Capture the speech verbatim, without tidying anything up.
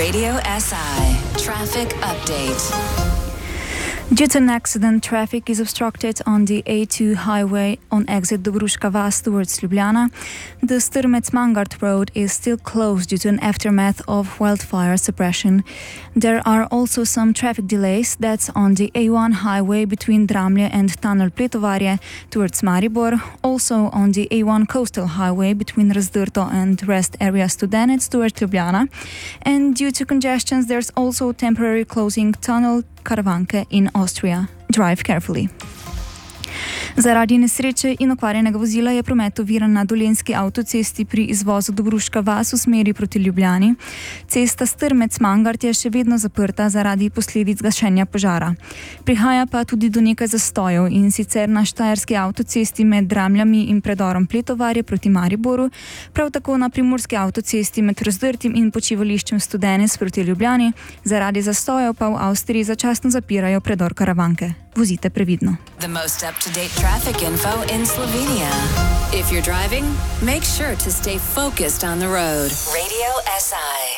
Radio S I Traffic Update. Due to an accident, traffic is obstructed on the A two highway on exit Dobruška Vas towards Ljubljana. The Strmec-Mangart road is still closed due to an aftermath of wildfire suppression. There are also some traffic delays. That's on the A one highway between Dramlje and Tunnel Pletovarje towards Maribor. Also on the A one coastal highway between Razdrto and rest area Studenec towards Ljubljana. And due to congestions, there's also temporary closing tunnel Karavanke in Austria. Drive carefully. Zaradi nesreče in okvarjenega vozila je promet oviran na Dolenjski avtocesti pri izvozu Dobruška Vas v smeri proti Ljubljani. Cesta Strmec-Mangart je še vedno zaprta zaradi posledic gašenja požara. Prihaja pa tudi do nekaj zastojev, in sicer na Štajerski avtocesti med Dramljami in predorom Pletovarje proti Mariboru, prav tako na Primorski avtocesti med Razdrtim in počivališčem Studenec proti Ljubljani. Zaradi zastojev pa v Avstriji začasno zapirajo predor Karavanke. Vozite previdno. The most up-to-date traffic info in Slovenia. If you're driving, make sure to stay focused on the road. Radio S I.